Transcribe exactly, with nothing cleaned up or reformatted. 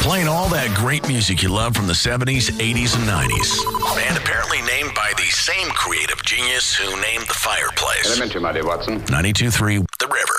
Playing all that great music you love from the seventies, eighties, and nineties. And apparently named by the same creative genius who named the fireplace. Elementary, my dear Watson. ninety-two point three The River.